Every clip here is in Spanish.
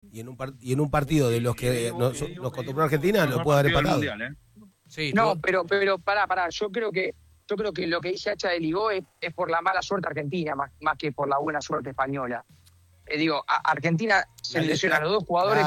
Y en un partido de los que nos acostumbró Argentina, lo puede haber empatado. Sí, no, pero pará, yo creo que lo que dice Hacha de Ligó es por la mala suerte argentina, más que por la buena suerte española. Argentina se lesiona a los dos jugadores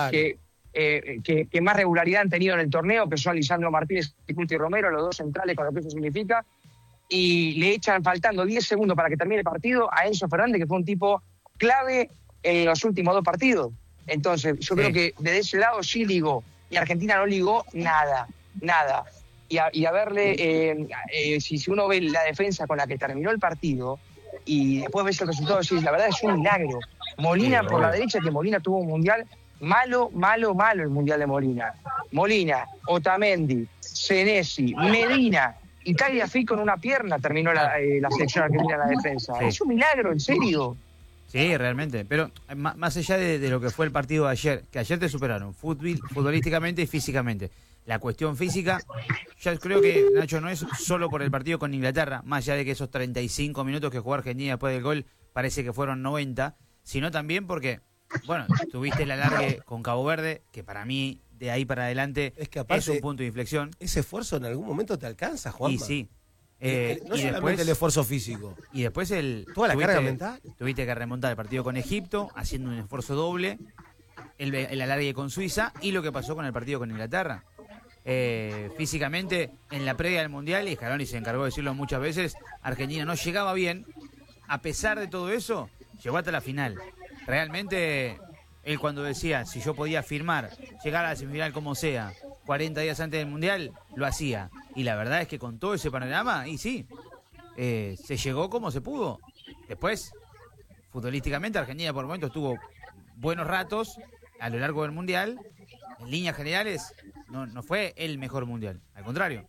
que más regularidad han tenido en el torneo, que son Lisandro Martínez y Cuti Romero, los dos centrales, con lo que eso significa, y le echan faltando 10 segundos para que termine el partido a Enzo Fernández, que fue un tipo clave en los últimos dos partidos. Entonces, yo creo que desde ese lado sí ligó, y Argentina no ligó nada. Y a verle, si uno ve la defensa con la que terminó el partido, y después ves el resultado, decís, la verdad es un milagro. Molina por la derecha, que Molina tuvo un mundial malo el mundial de Molina. Molina, Otamendi, Senesi, Medina y Tagliafico con una pierna terminó la selección argentina en la defensa. Sí. Es un milagro, en serio. Sí, realmente. Pero más allá de lo que fue el partido de ayer, que ayer te superaron futbolísticamente y físicamente. La cuestión física, ya creo que, Nacho, no es solo por el partido con Inglaterra, más allá de que esos 35 minutos que jugó Argentina después del gol parece que fueron 90, sino también porque, bueno, tuviste el alargue con Cabo Verde, que para mí, de ahí para adelante, es que aparte, es un punto de inflexión. Ese esfuerzo en algún momento te alcanza, Juanma. Y sí. No y solamente después, el esfuerzo físico. Y después toda la carga mental. Tuviste que remontar el partido con Egipto, haciendo un esfuerzo doble, el alargue con Suiza, y lo que pasó con el partido con Inglaterra. Físicamente, en la previa del Mundial, y Scaloni se encargó de decirlo muchas veces, Argentina no llegaba bien. A pesar de todo eso, llegó hasta la final. Realmente, él cuando decía, si yo podía firmar, llegar a la semifinal como sea, 40 días antes del Mundial, lo hacía. Y la verdad es que con todo ese panorama, y sí, se llegó como se pudo. Después, futbolísticamente, Argentina por momentos tuvo buenos ratos a lo largo del Mundial. En líneas generales, no fue el mejor Mundial, al contrario.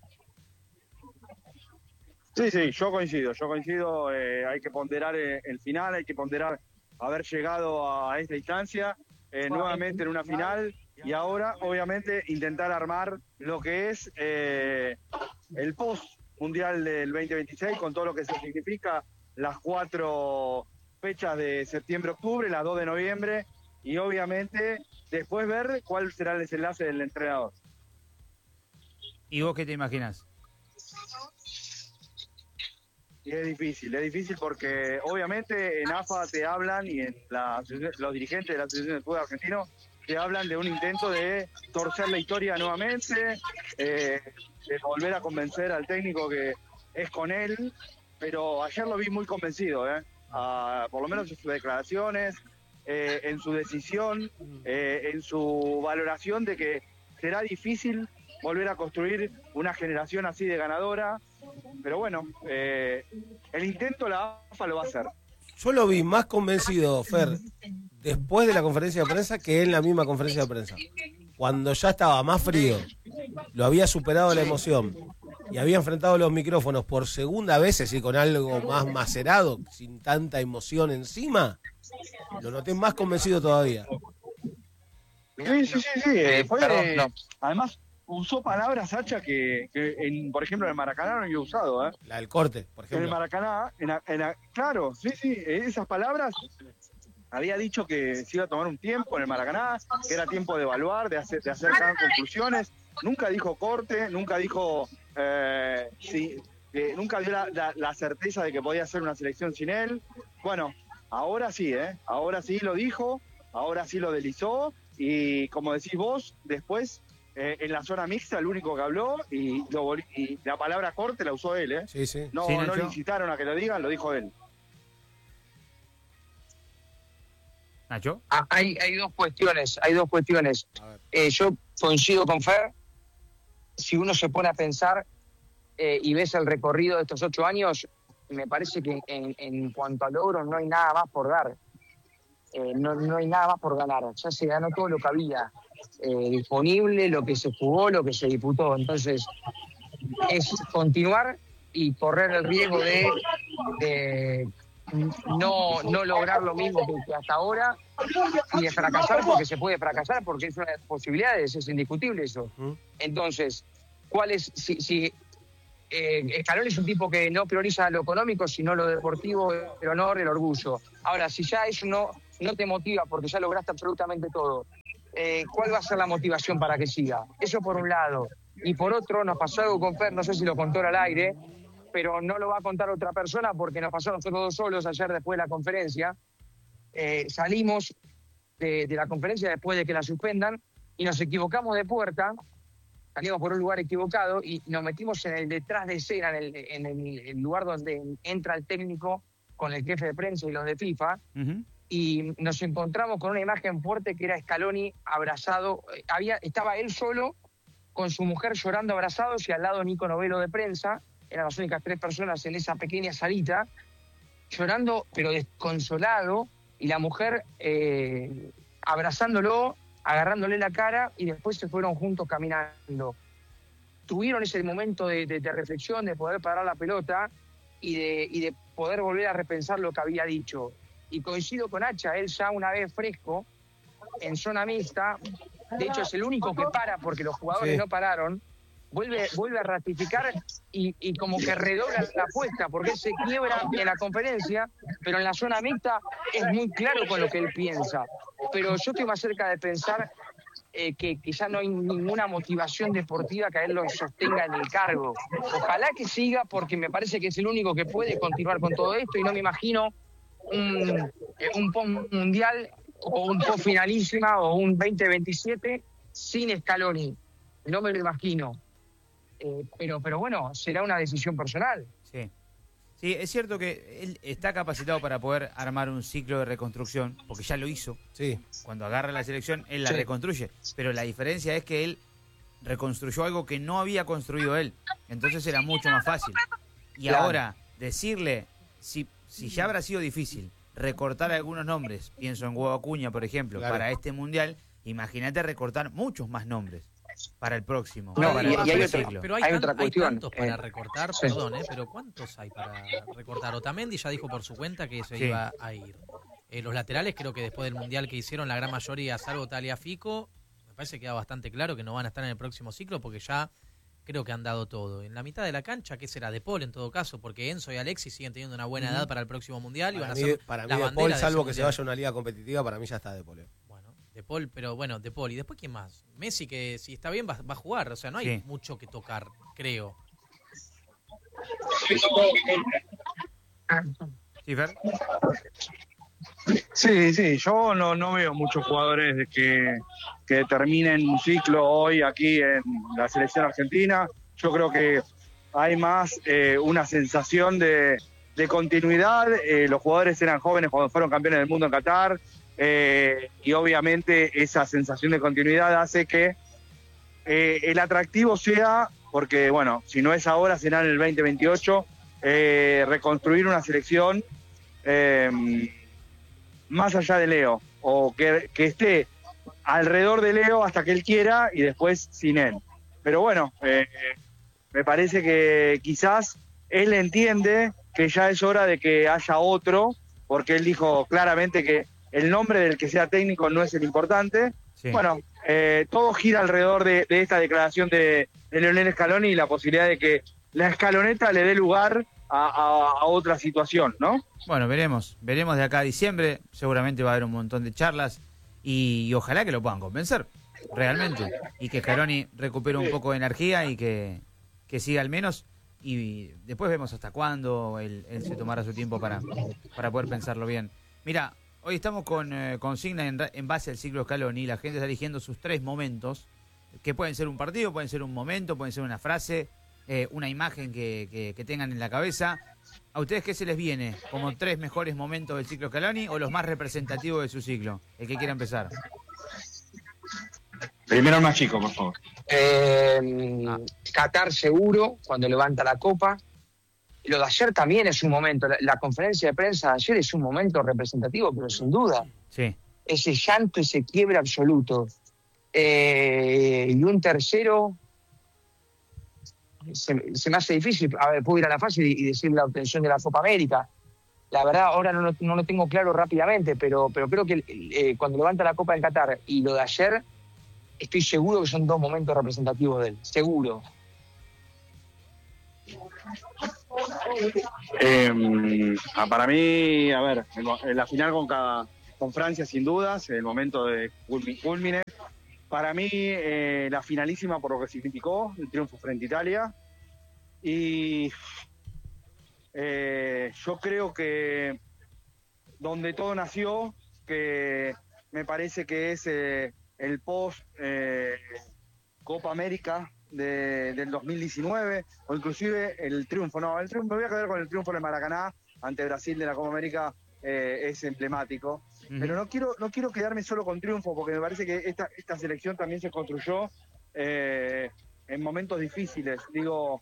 Sí, yo coincido, hay que ponderar el final, hay que ponderar haber llegado a esta instancia, nuevamente en una final, y ahora, obviamente, intentar armar lo que es el post-mundial del 2026, con todo lo que se significa, las 4 fechas de septiembre-octubre, las 2 de noviembre, y obviamente después ver cuál será el desenlace del entrenador. ¿Y vos qué te imaginas? Y es difícil porque obviamente en AFA te hablan, y en los dirigentes de la Asociación de Fútbol Argentino te hablan de un intento de torcer la historia nuevamente, de volver a convencer al técnico que es con él, pero ayer lo vi muy convencido, por lo menos en sus declaraciones, en su decisión, en su valoración de que será difícil volver a construir una generación así de ganadora, pero bueno, el intento la AFA lo va a hacer. Yo lo vi más convencido, Fer, después de la conferencia de prensa que en la misma conferencia de prensa. Cuando ya estaba más frío, lo había superado la emoción y había enfrentado los micrófonos por segunda vez, es decir, con algo más macerado, sin tanta emoción encima, lo noté más convencido todavía. Sí. Además, usó palabras, Hacha, que por ejemplo, en el Maracaná no había usado. La del corte, por ejemplo. En el Maracaná, claro, sí, esas palabras. Había dicho que se iba a tomar un tiempo en el Maracaná, que era tiempo de evaluar, de hacer conclusiones. Nunca dijo corte, nunca dijo nunca dio la certeza de que podía hacer una selección sin él. Bueno, ahora sí lo dijo, ahora sí lo deslizó, y como decís vos, después en la zona mixta el único que habló y la palabra corte la usó él, Sí. No le incitaron a que lo digan, lo dijo él. ¿Nacho? Hay dos cuestiones. Yo coincido con Fer. Si uno se pone a pensar y ves el recorrido de estos 8 años, me parece que en cuanto a logros no hay nada más por dar. No hay nada más por ganar. Ya se ganó todo lo que había disponible, lo que se jugó, lo que se disputó. Entonces, es continuar y correr el riesgo de no lograr lo mismo que hasta ahora, y de fracasar porque se puede fracasar, porque es una de las posibilidades, es indiscutible eso. Entonces, si Scaloni es un tipo que no prioriza lo económico, sino lo deportivo, el honor, el orgullo. Ahora, si ya eso no te motiva porque ya lograste absolutamente todo, ¿cuál va a ser la motivación para que siga? Eso por un lado. Y por otro, nos pasó algo con Fer, no sé si lo contó al aire, pero no lo va a contar otra persona porque nos pasó a nosotros dos solos ayer después de la conferencia. Salimos de la conferencia después de que la suspendan y nos equivocamos de puerta, salimos por un lugar equivocado y nos metimos en el detrás de escena, en el lugar donde entra el técnico con el jefe de prensa y los de FIFA. Uh-huh. Y nos encontramos con una imagen fuerte que era Scaloni abrazado. Estaba él solo con su mujer llorando abrazados y al lado Nico Novello de prensa. Eran las únicas 3 personas en esa pequeña salita, llorando pero desconsolado, y la mujer abrazándolo, agarrándole la cara, y después se fueron juntos caminando. Tuvieron ese momento de reflexión, de poder parar la pelota y de poder volver a repensar lo que había dicho. Y coincido con Hacha, él ya una vez fresco, en zona mixta, de hecho es el único que para porque los jugadores no pararon, vuelve a ratificar y como que redobla la apuesta, porque él se quiebra en la conferencia, pero en la zona mixta es muy claro con lo que él piensa. Pero yo estoy más cerca de pensar que ya no hay ninguna motivación deportiva que a él lo sostenga en el cargo. Ojalá que siga, porque me parece que es el único que puede continuar con todo esto, y no me imagino un post mundial o un post finalísima o un 2027 sin Scaloni. No me lo imagino. Pero bueno, será una decisión personal. Sí. Sí, es cierto que él está capacitado para poder armar un ciclo de reconstrucción, porque ya lo hizo. Sí. Cuando agarra la selección, él la reconstruye. Pero la diferencia es que él reconstruyó algo que no había construido él. Entonces era mucho más fácil. Y ahora, decirle, si ya habrá sido difícil recortar algunos nombres, pienso en Hugo Acuña, por ejemplo, para este Mundial, imagínate recortar muchos más nombres para el próximo. No, para el próximo ciclo. Pero hay otra cuestión. tantos para recortar, perdón, pero ¿cuántos hay para recortar? Otamendi ya dijo por su cuenta que se iba a ir. Los laterales creo que después del Mundial que hicieron, la gran mayoría, salvo Tagliafico, me parece que queda bastante claro que no van a estar en el próximo ciclo porque ya creo que han dado todo. En la mitad de la cancha, ¿qué será? De Paul en todo caso, porque Enzo y Alexis siguen teniendo una buena edad para el próximo Mundial. Para mí De Paul, salvo que se vaya a una liga competitiva, para mí ya está De Paul. Bueno, De Paul, pero bueno, De Paul. ¿Y después quién más? Messi, que si está bien va a jugar, o sea, no hay mucho que tocar, creo. ¿Sí, Fer? Sí, yo no veo muchos jugadores que terminen un ciclo hoy aquí en la selección argentina. Yo creo que hay más una sensación de continuidad. Los jugadores eran jóvenes cuando fueron campeones del mundo en Qatar, y obviamente esa sensación de continuidad hace que el atractivo sea, porque bueno, si no es ahora, será en el 2028, reconstruir una selección más allá de Leo, o que esté alrededor de Leo hasta que él quiera y después sin él. Pero bueno, me parece que quizás él entiende que ya es hora de que haya otro, porque él dijo claramente que el nombre del que sea técnico no es el importante. Sí. Bueno, todo gira alrededor de esta declaración de Lionel Scaloni y la posibilidad de que la escaloneta le dé lugar a otra situación, ¿no? Bueno, veremos de acá a diciembre, seguramente va a haber un montón de charlas y ojalá que lo puedan convencer, realmente, y que Scaloni recupere un poco de energía y que siga al menos, y después vemos hasta cuándo él se tomará su tiempo para poder pensarlo bien. Mira, hoy estamos con consigna en base al ciclo Scaloni, la gente está eligiendo sus 3 momentos, que pueden ser un partido, pueden ser un momento, pueden ser una frase, una imagen que tengan en la cabeza. ¿A ustedes qué se les viene? ¿Como 3 mejores momentos del ciclo Scaloni o los más representativos de su ciclo? El que quiera empezar. Primero el más chico, por favor. Qatar seguro, cuando levanta la copa. Lo de ayer también es un momento. La conferencia de prensa de ayer es un momento representativo, pero sin duda. Sí. Ese llanto, ese quiebre absoluto. Y un tercero... Se me hace difícil, puedo ir a la fase y decir la obtención de la Copa América. La verdad, ahora no lo tengo claro rápidamente, pero creo que cuando levanta la Copa en Qatar y lo de ayer, estoy seguro que son 2 momentos representativos de él, seguro. Para mí, a ver, en la final con Francia, sin dudas, el momento de culmine, Para mí, la finalísima por lo que significó, el triunfo frente a Italia. Y yo creo que donde todo nació, que me parece que es el post Copa América del 2019, o inclusive el triunfo. No, el triunfo, me voy a quedar con el triunfo de Maracaná ante Brasil de la Copa América, es emblemático. Pero no quiero quedarme solo con triunfo, porque me parece que esta selección también se construyó en momentos difíciles. Digo,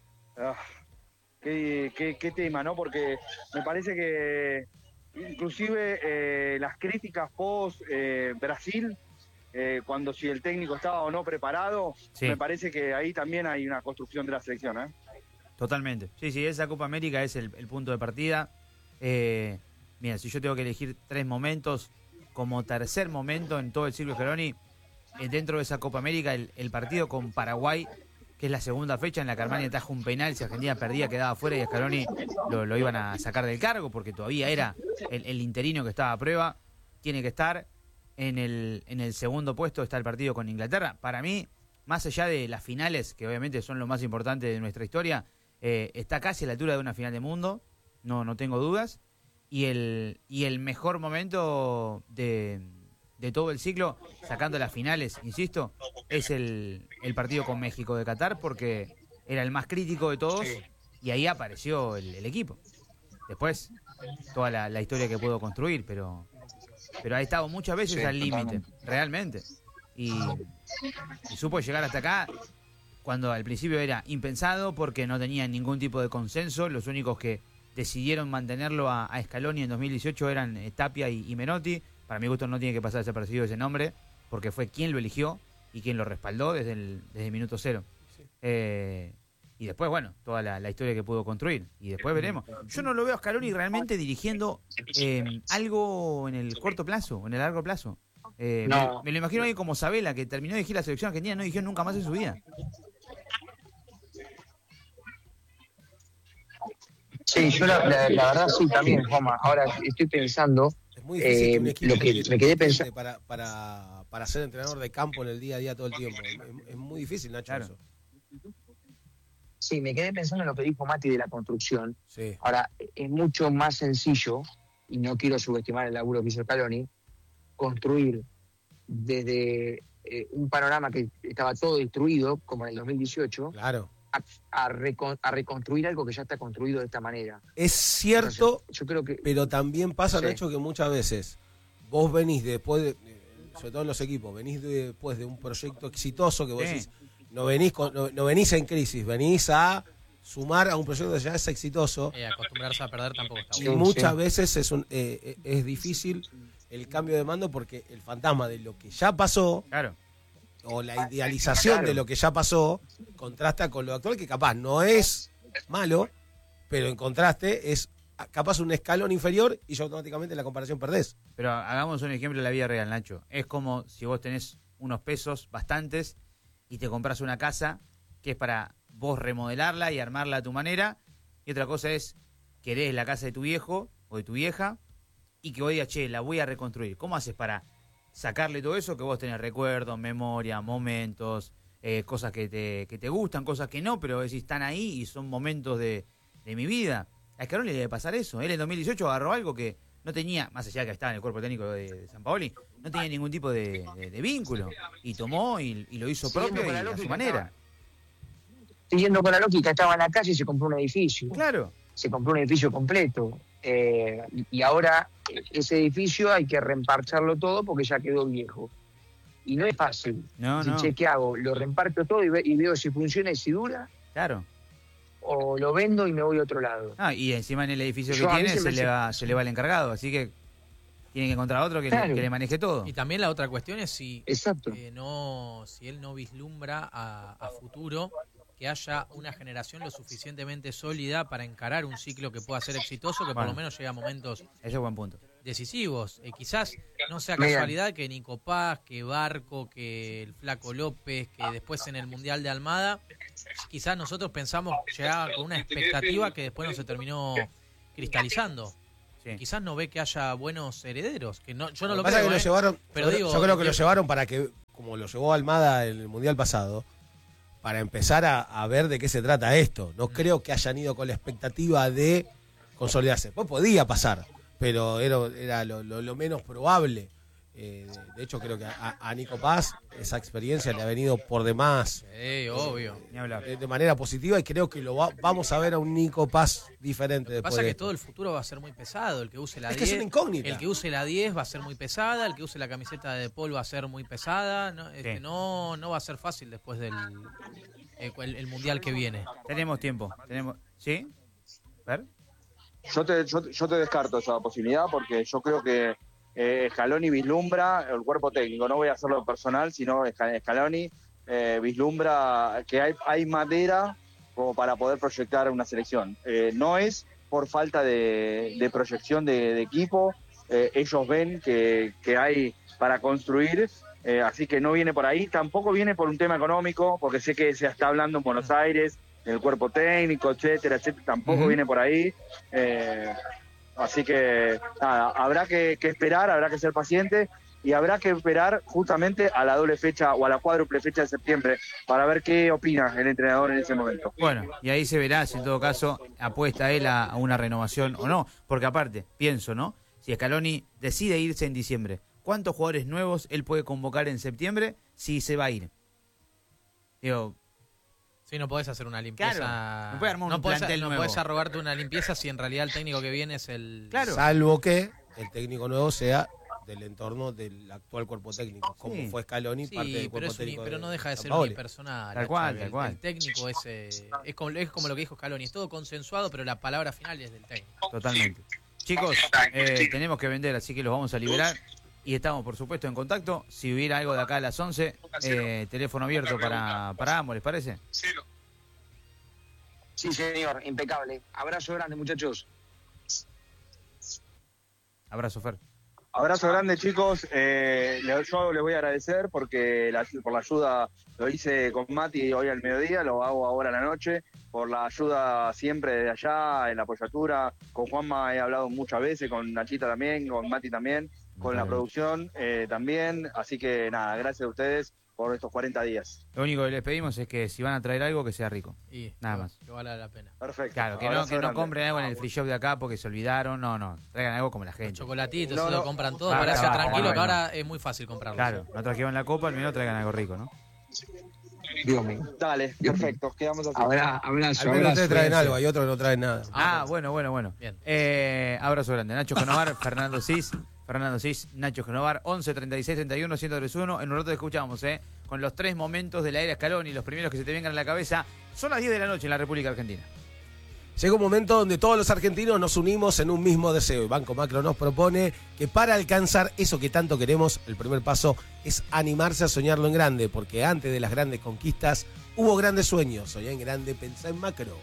qué tema, ¿no? Porque me parece que inclusive las críticas post Brasil, cuando si el técnico estaba o no preparado, Sí. me parece que ahí también hay una construcción de la selección, ¿eh? Totalmente. Sí, esa Copa América es el punto de partida. Mira, si yo tengo que elegir 3 momentos, como tercer momento en todo el ciclo Scaloni, dentro de esa Copa América, el partido con Paraguay, que es la segunda fecha en la que Armani ataja un penal, si Argentina perdía quedaba fuera y a Scaloni lo iban a sacar del cargo porque todavía era el interino que estaba a prueba. Tiene que estar en el segundo puesto, está el partido con Inglaterra. Para mí, más allá de las finales, que obviamente son lo más importante de nuestra historia, está casi a la altura de una final de mundo, no tengo dudas. Y el mejor momento de todo el ciclo, sacando las finales, insisto, es el partido con México de Qatar, porque era el más crítico de todos, y ahí apareció el equipo. Después, toda la historia que pudo construir, pero ha estado muchas veces al límite, realmente. Y supo llegar hasta acá cuando al principio era impensado, porque no tenía ningún tipo de consenso. Los únicos que decidieron mantenerlo a Scaloni en 2018 eran Tapia y Menotti. Para mi gusto no tiene que pasar desapercibido ese nombre, porque fue quien lo eligió y quien lo respaldó desde el minuto cero. Y después, bueno, toda la historia que pudo construir. Y después veremos. Yo no lo veo a Scaloni realmente dirigiendo algo en el corto plazo, o en el largo plazo. No. Me lo imagino ahí como Sabela, que terminó de dirigir la selección argentina, no dirigió nunca más en su vida. Sí, yo la verdad sí también, Juanma. Ahora estoy pensando, Es muy difícil que un equipo lo que me quedé pensando. para ser entrenador de campo en el día a día todo el tiempo. Es muy difícil, Nacho, Claro. eso. Sí, me quedé pensando en lo que dijo Mati de la construcción. Sí. Ahora, es mucho más sencillo, y no quiero subestimar el laburo que hizo Scaloni, construir desde un panorama que estaba todo destruido, como en el 2018, Claro. a reconstruir algo que ya está construido de esta manera. Es cierto, Entonces, yo creo que pero también pasa, Sí. Nacho, que muchas veces vos venís después de, sobre todo en los equipos, venís después de un proyecto exitoso que vos Sí. decís, no venís en crisis, venís a sumar a un proyecto que ya es exitoso. Acostumbrarse a perder tampoco está Y bueno. muchas veces es difícil el cambio de mando, porque el fantasma de lo que ya pasó, Claro. o la idealización de lo que ya pasó, contrasta con lo actual, que capaz no es malo, pero en contraste es capaz un escalón inferior y ya automáticamente en la comparación perdés. Pero hagamos un ejemplo de la vida real, Nacho. Es como si vos tenés unos pesos bastantes y te compras una casa que es para vos remodelarla y armarla a tu manera, y otra cosa es querés la casa de tu viejo o de tu vieja y que vos digas, che, la voy a reconstruir. ¿Cómo haces para sacarle todo eso que vos tenés recuerdos, memoria, momentos, cosas que te gustan, cosas que no, pero decís, están ahí y son momentos de mi vida? A Scaloni le debe pasar eso. Él en 2018 agarró algo que no tenía, más allá de que estaba en el cuerpo técnico de Sampaoli, no tenía ningún tipo de vínculo. Y tomó y lo hizo Siguiendo propio con y la a su lógica, manera. siguiendo con la lógica, estaba en la calle y se compró un edificio. Claro. Se compró un edificio completo. Y ahora ese edificio hay que reemparcharlo todo porque ya quedó viejo. Y no es fácil. No, no. Che, ¿qué hago? ¿Lo reemparto todo y veo si funciona y si dura? Claro. ¿O lo vendo y me voy a otro lado? Ah, y encima en el edificio Yo, que a mí tiene se me se le va el encargado. Así que tiene que encontrar otro que, Claro. que le maneje todo. Y también la otra cuestión es si Exacto. si él no vislumbra a futuro que haya una generación lo suficientemente sólida para encarar un ciclo que pueda ser exitoso, que por Bueno. lo menos llegue a momentos Ese es buen punto. decisivos. Quizás no sea Mira. casualidad que Nico Paz, que Barco, que el Flaco López, que después en el Mundial de Almada, quizás nosotros pensamos llegaba con una expectativa que después no se terminó cristalizando. Sí. Quizás no ve que haya buenos herederos, que no, yo no Lo lo que pasa es creo, que lo llevaron, Pero digo, yo creo que lo que- llevaron para que, como lo llevó Almada en el Mundial pasado, para empezar a ver de qué se trata esto. No creo que hayan ido con la expectativa de consolidarse. Pues podía pasar, pero era lo menos probable. De hecho, creo que a Nico Paz esa experiencia le ha venido por demás. Obvio. Ni hablar. De manera positiva, y creo que vamos a ver a un Nico Paz diferente. Lo que pasa es que todo el futuro va a ser muy pesado. El que use la 10. Es que es una incógnita. El que use la 10 va a ser muy pesada. El que use la camiseta de Paul va a ser muy pesada. No va a ser fácil después del el mundial que viene. Tenemos tiempo. ¿Sí? ¿Ver? Yo te descarto esa posibilidad porque yo creo que Scaloni vislumbra el cuerpo técnico. No voy a hacerlo personal, sino Scaloni vislumbra que hay madera como para poder proyectar una selección. No es por falta de proyección de equipo. Ellos ven que hay para construir, así que no viene por ahí. Tampoco viene por un tema económico, porque sé que se está hablando en Buenos Aires, el cuerpo técnico, etcétera. Tampoco viene por ahí. Así que nada, habrá que esperar, habrá que ser paciente y habrá que esperar justamente a la doble fecha o a la cuádruple fecha de septiembre para ver qué opina el entrenador en ese momento. Bueno, y ahí se verá si en todo caso apuesta él a una renovación o no, porque aparte, pienso, ¿no? Si Scaloni decide irse en diciembre, ¿cuántos jugadores nuevos él puede convocar en septiembre si se va a ir? Digo... Sí, no podés hacer una limpieza. Claro, no puedes armar un plantel nuevo. No podés arrogarte una limpieza si en realidad el técnico que viene es el... Claro. Salvo que el técnico nuevo sea del entorno del actual cuerpo técnico, como fue Scaloni, parte del cuerpo técnico. Pero no deja de ser Paoli. unipersonal. Tal cual. El técnico es como lo que dijo Scaloni, es todo consensuado, pero la palabra final es del técnico. Totalmente. Chicos, tenemos que vender, así que los vamos a liberar. Y estamos, por supuesto, en contacto. Si hubiera algo de acá a las 11, teléfono abierto para ambos, ¿les parece? Sí, señor, impecable. Abrazo grande, muchachos. Abrazo, Fer. Abrazo grande, chicos. Yo les voy a agradecer porque por la ayuda, lo hice con Mati hoy al mediodía, lo hago ahora a la noche, por la ayuda siempre desde allá, en la apoyatura. Con Juanma he hablado muchas veces, con Nachita también, con Mati también, con la producción también. Así que nada, gracias a ustedes por estos 40 días. Lo único que les pedimos es que si van a traer algo, que sea rico. Y nada más. Que valga la pena. Perfecto. Claro, que no compren algo en el free shop de acá porque se olvidaron. No. Traigan algo como la gente. Los chocolatitos, se No. lo compran todo. Ah, Para claro, ser tranquilo, que bueno. ahora es muy fácil comprarlo. Claro, no trajeron la copa, al menos traigan algo rico, ¿no? Dios mío. Dale, perfecto, quedamos así. Abrazo. Al menos ustedes traen algo, hay otros que no traen nada. Bueno. Bien. Abrazo grande. Nacho Genovar, Fernando Cis, Nacho Genovar, 11 36 31 1031. En un rato te escuchamos, con los 3 momentos de la era Scaloni, los primeros que se te vengan a la cabeza. Son las 10 de la noche en la República Argentina. Llega un momento donde todos los argentinos nos unimos en un mismo deseo y Banco Macro nos propone que para alcanzar eso que tanto queremos, el primer paso es animarse a soñarlo en grande, porque antes de las grandes conquistas hubo grandes sueños. Soñá en grande, pensá en macro.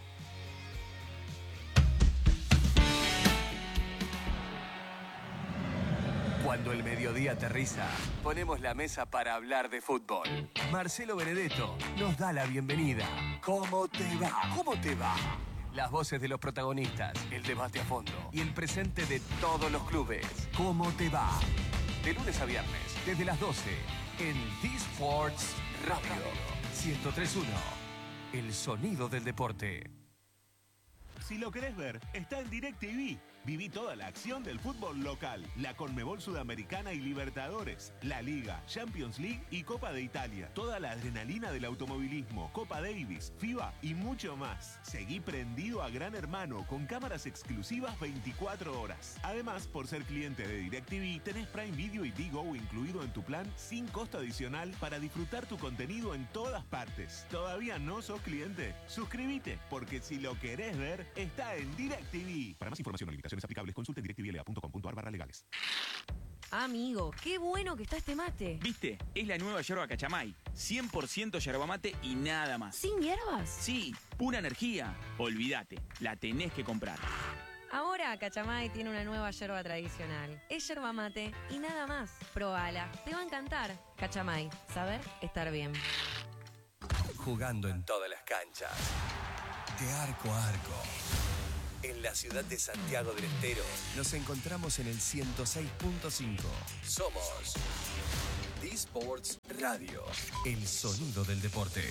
Cuando el mediodía aterriza, ponemos la mesa para hablar de fútbol. Marcelo Benedetto nos da la bienvenida. ¿Cómo te va? ¿Cómo te va? Las voces de los protagonistas, el debate a fondo y el presente de todos los clubes. ¿Cómo te va? De lunes a viernes, desde las 12, en D-Sports Radio 103.1. El sonido del deporte. Si lo querés ver, está en DirecTV. Viví toda la acción del fútbol local, la Conmebol Sudamericana y Libertadores, la Liga, Champions League y Copa de Italia. Toda la adrenalina del automovilismo, Copa Davis, FIBA y mucho más. Seguí prendido a Gran Hermano con cámaras exclusivas 24 horas. Además, por ser cliente de DirecTV, tenés Prime Video y Digo incluido en tu plan sin costo adicional para disfrutar tu contenido en todas partes. ¿Todavía no sos cliente? Suscríbete, porque si lo querés ver, está en DirecTV. Para más información o limitaciones aplicables, consulten directvla.com.ar/legales. Amigo, qué bueno que está este mate. ¿Viste? Es la nueva yerba Cachamay. 100% yerba mate y nada más. ¿Sin hierbas? Sí, pura energía. Olvídate, la tenés que comprar. Ahora Cachamay tiene una nueva yerba tradicional. Es yerba mate y nada más. Probala, te va a encantar. Cachamay, saber estar bien. Jugando en todas las canchas. De arco a arco. En la ciudad de Santiago del Estero nos encontramos en el 106.5. Somos D-Sports Radio, el sonido del deporte.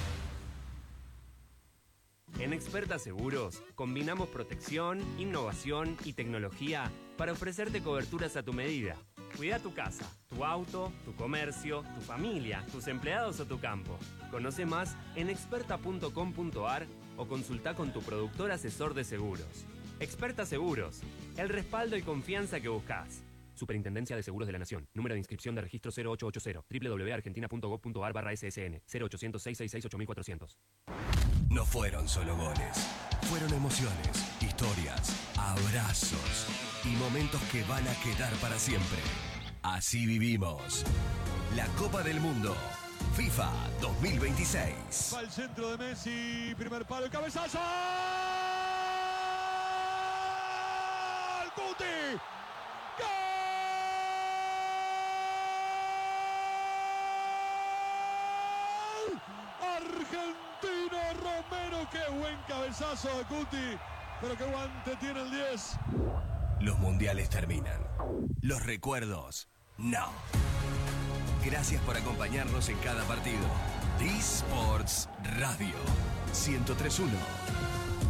En Experta Seguros, combinamos protección, innovación y tecnología para ofrecerte coberturas a tu medida. Cuida tu casa, tu auto, tu comercio, tu familia, tus empleados o tu campo. Conoce más en experta.com.ar o consulta con tu productor asesor de seguros. Experta Seguros, el respaldo y confianza que buscas. Superintendencia de Seguros de la Nación. Número de inscripción de registro 0880. www.argentina.gov.ar/ssn 0800-666-8400. No fueron solo goles, fueron emociones, historias, abrazos y momentos que van a quedar para siempre. Así vivimos la Copa del Mundo FIFA 2026. Va al centro de Messi, primer palo, el cabezazo. ¡Gol! ¡Guti! ¡Gol! Argentino Romero, qué buen cabezazo de Guti, pero qué guante tiene el 10. Los mundiales terminan, los recuerdos no. Gracias por acompañarnos en cada partido. D-Sports Radio 103.1